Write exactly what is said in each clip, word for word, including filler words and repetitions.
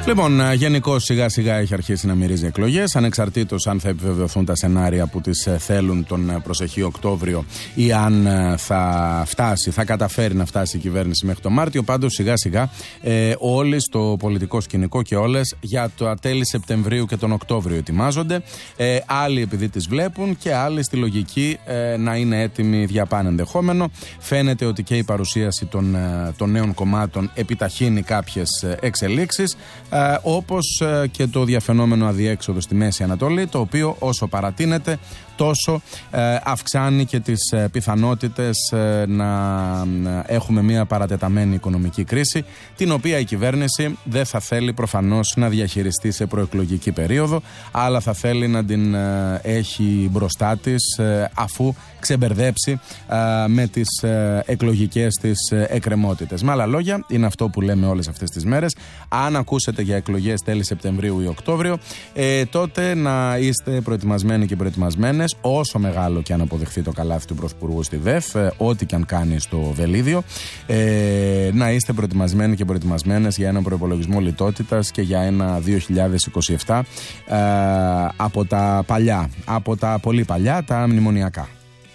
Λοιπόν, γενικώς σιγά σιγά έχει αρχίσει να μυρίζει εκλογές, ανεξαρτήτως αν θα επιβεβαιωθούν τα σενάρια που τις θέλουν τον προσεχή Οκτώβριο ή αν θα φτάσει, θα καταφέρει να φτάσει η κυβέρνηση μέχρι το Μάρτιο. Πάντως σιγά σιγά ε, όλοι στο πολιτικό σκηνικό και όλες για το τέλη Σεπτεμβρίου και τον Οκτώβριο ετοιμάζονται. Ε, άλλοι επειδή τις βλέπουν και άλλοι στη λογική ε, να είναι έτοιμοι για πάνε ενδεχόμενο. Φαίνεται ότι και η παρουσίαση των, των νέων κομμάτων επιταχύνει κάποιες εξελίξεις. Ε, όπως ε, και το διαφαινόμενο αδιέξοδο στη Μέση Ανατολή, το οποίο όσο παρατείνεται τόσο ε, αυξάνει και τις ε, πιθανότητες ε, να ε, έχουμε μια παρατεταμένη οικονομική κρίση, την οποία η κυβέρνηση δεν θα θέλει προφανώς να διαχειριστεί σε προεκλογική περίοδο, αλλά θα θέλει να την ε, έχει μπροστά της ε, αφού ξεμπερδέψει ε, με τις ε, εκλογικές της ε, εκκρεμότητες. Με άλλα λόγια, είναι αυτό που λέμε όλες αυτές τις μέρες. Αν ακούσετε για εκλογές τέλη Σεπτεμβρίου ή Οκτώβριο, ε, τότε να είστε προετοιμασμένοι και προετοιμασμένες, όσο μεγάλο και αν αποδειχθεί το καλάθι του Πρωθυπουργού στη ΔΕΘ, ε, ό,τι και αν κάνει στο Βελίδιο, ε, να είστε προετοιμασμένοι και προετοιμασμένες για έναν προϋπολογισμό λιτότητας και για ένα δύο χιλιάδες είκοσι επτά ε, από τα παλιά, από τα πολύ παλιά, τα μνημονιακά.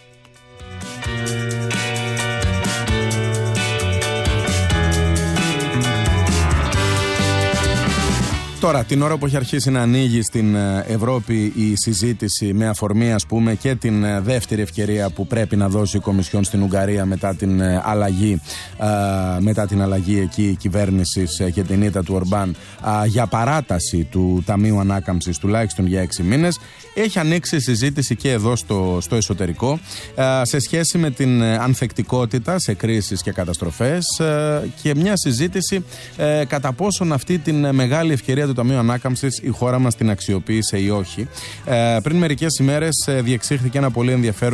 Τώρα, την ώρα που έχει αρχίσει να ανοίγει στην Ευρώπη η συζήτηση με αφορμή, ας πούμε, και την δεύτερη ευκαιρία που πρέπει να δώσει η Κομισιόν στην Ουγγαρία μετά την αλλαγή, μετά την αλλαγή εκεί κυβέρνησης και την ήττα του Ορμπάν για παράταση του Ταμείου Ανάκαμψης τουλάχιστον για έξι μήνες, έχει ανοίξει η συζήτηση και εδώ στο, στο εσωτερικό σε σχέση με την ανθεκτικότητα σε κρίσεις και καταστροφές και μια συζήτηση κατά πόσον αυτή την μεγάλη ευκαιρία του Ταμείου Ανάκαμψης η χώρα μας την αξιοποίησε ή όχι. Ε, πριν μερικές ημέρες ε, διεξήχθηκε ένα πολύ ενδιαφέρον